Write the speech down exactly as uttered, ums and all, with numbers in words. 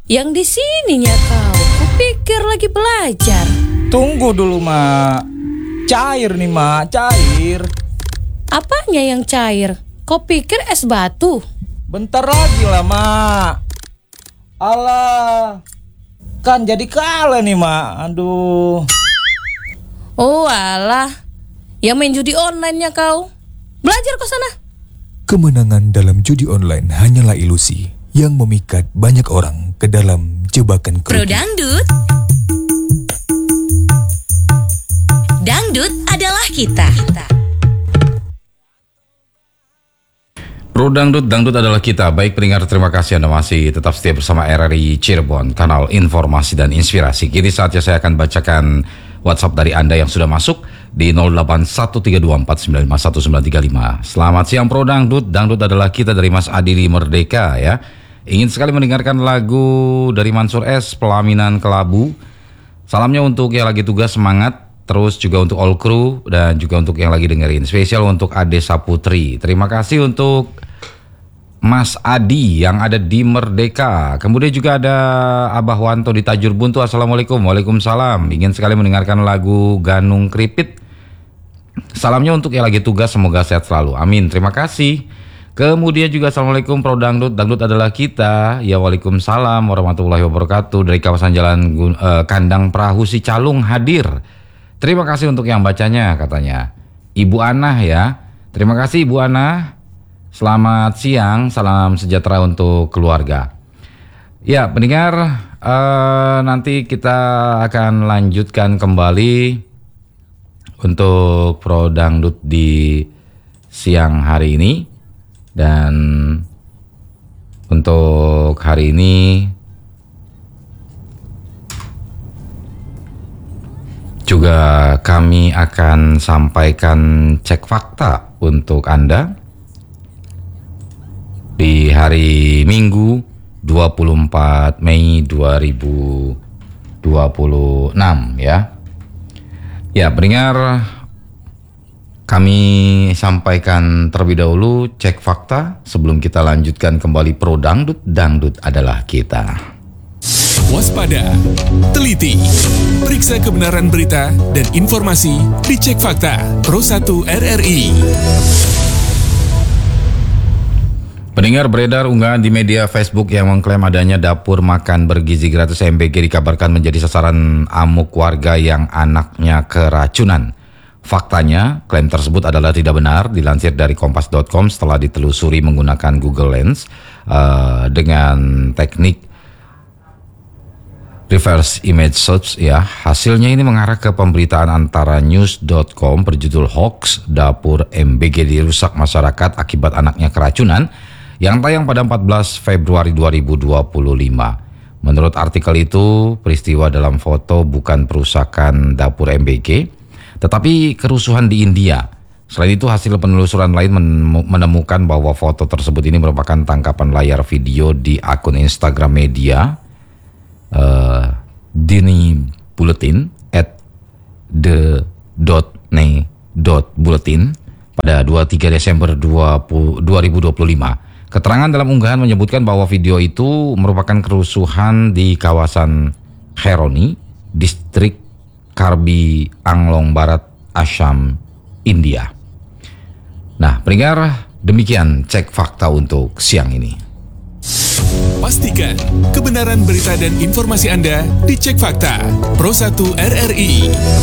Yang di sininya kau. Kupikir lagi belajar. Tunggu dulu, Mak. Cair nih, Mak, cair. Apanya yang cair? Kau pikir es batu? Bentar lagi lah, Mak. Alah. Kan jadi kalah nih, Mak. Aduh. Oh alah. Yang main judi online-nya kau. Belajar ke sana. Kemenangan dalam judi online hanyalah ilusi yang memikat banyak orang ke dalam jebakan Pro kerugian. Dangdut. Dangdut adalah kita. Pro Dangdut, Dangdut adalah kita. Baik pendengar, terima kasih Anda masih tetap setia bersama R R I Cirebon, kanal informasi dan inspirasi. Kini saatnya saya akan bacakan WhatsApp dari Anda yang sudah masuk di nol delapan satu tiga dua empat sembilan lima satu sembilan tiga lima. Selamat siang Pro Dangdut, Dangdut adalah kita dari Mas Adi di Merdeka ya. Ingin sekali mendengarkan lagu dari Mansur S, Pelaminan Kelabu. Salamnya untuk yang lagi tugas semangat. Terus juga untuk all crew dan juga untuk yang lagi dengerin. Spesial untuk Ade Saputri. Terima kasih untuk Mas Adi yang ada di Merdeka. Kemudian juga ada Abah Wanto di Tajur Buntu. Assalamualaikum. Waalaikumsalam. Ingin sekali mendengarkan lagu Ganung Kripit. Salamnya untuk yang lagi tugas, semoga sehat selalu. Amin. Terima kasih. Kemudian juga Assalamualaikum Pro Dangdut. Dangdut adalah kita. Ya Waalaikumsalam warahmatullahi wabarakatuh. Dari kawasan Jalan uh, Kandang Perahu Sicalung hadir. Terima kasih untuk yang bacanya, katanya Ibu Ana ya. Terima kasih Ibu Ana. Selamat siang, salam sejahtera untuk keluarga. Ya pendengar, eh, nanti kita akan lanjutkan kembali untuk Pro Dangdut di siang hari ini. Dan untuk hari ini juga kami akan sampaikan cek fakta untuk Anda di hari Minggu dua puluh empat Mei dua ribu dua puluh enam ya. Ya, pendengar, kami sampaikan terlebih dahulu cek fakta sebelum kita lanjutkan kembali Pro Dangdut. Dangdut adalah kita. Waspada, teliti, periksa kebenaran berita dan informasi di Cek Fakta Pro satu R R I. Pendengar, beredar unggahan di media Facebook yang mengklaim adanya dapur makan bergizi gratis M B G dikabarkan menjadi sasaran amuk warga yang anaknya keracunan. Faktanya, klaim tersebut adalah tidak benar, dilansir dari kompas dot com setelah ditelusuri menggunakan Google Lens uh, dengan teknik reverse image search ya. Hasilnya ini mengarah ke pemberitaan antara news dot com berjudul Hoax Dapur M B G dirusak masyarakat akibat anaknya keracunan yang tayang pada empat belas Februari dua ribu dua puluh lima. Menurut artikel itu, peristiwa dalam foto bukan perusakan dapur M B G, tetapi kerusuhan di India. Selain itu, hasil penelusuran lain menemukan bahwa foto tersebut ini merupakan tangkapan layar video di akun Instagram media Uh, Dini Bulletin at the dot ne dot bulletin pada dua puluh tiga Desember dua ribu dua puluh lima. Keterangan dalam unggahan menyebutkan bahwa video itu merupakan kerusuhan di kawasan Khaironi, distrik Karbi Anglong Barat, Assam, India. Nah, pendengar, demikian cek fakta untuk siang ini. Pastikan kebenaran berita dan informasi Anda di Cek Fakta Pro satu R R I.